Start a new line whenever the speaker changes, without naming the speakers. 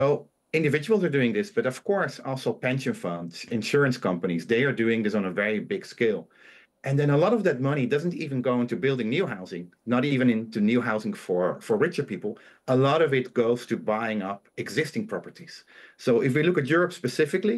Well, individuals are doing this, but of course, also pension funds, insurance companies, they are doing this on a very big scale. And then a lot of that money doesn't even go into building new housing, not even into new housing for richer people. A lot of it goes to buying up existing properties. So if we look at Europe specifically,